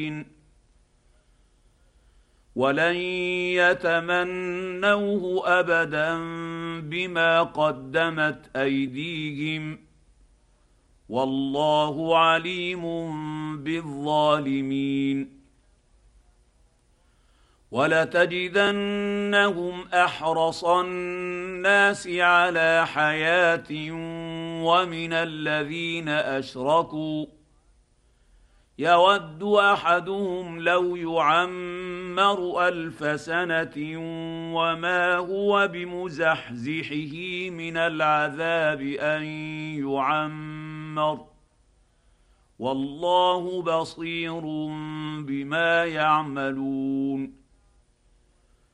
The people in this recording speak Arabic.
ولن يتمنوه ابدا بما قدمت ايديهم والله عليم بالظالمين. ولتجدنهم احرص الناس على حياه ومن الذين اشركوا يود احدهم لو يعمر 1000 سنه وما هو بمزحزحه من العذاب ان يعمر والله بصير بما يعملون.